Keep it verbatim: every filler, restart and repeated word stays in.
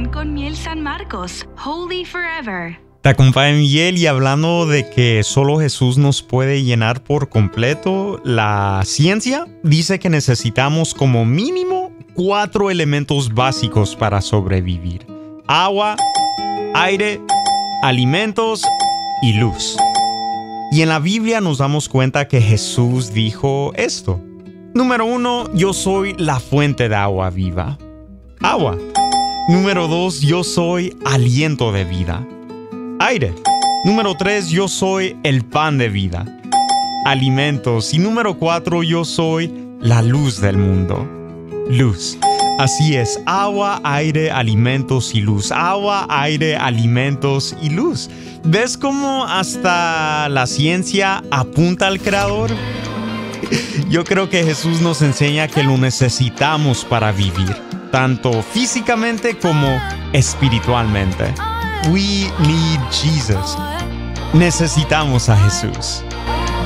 Pan con Miel San Marcos, Holy Forever. Te acompaña Miguel, y hablando de que solo Jesús nos puede llenar por completo, la ciencia dice que necesitamos como mínimo cuatro elementos básicos para sobrevivir: agua, aire, alimentos y luz. Y en la Biblia nos damos cuenta que Jesús dijo esto. Número uno, yo soy la fuente de agua viva. Agua. Número dos, yo soy aliento de vida. Aire. Número tres, yo soy el pan de vida. Alimentos. Y número cuatro, yo soy la luz del mundo. Luz. Así es, agua, aire, alimentos y luz. Agua, aire, alimentos y luz. ¿Ves cómo hasta la ciencia apunta al Creador? Yo creo que Jesús nos enseña que lo necesitamos para vivir, tanto físicamente como espiritualmente. We need Jesus. Necesitamos a Jesús.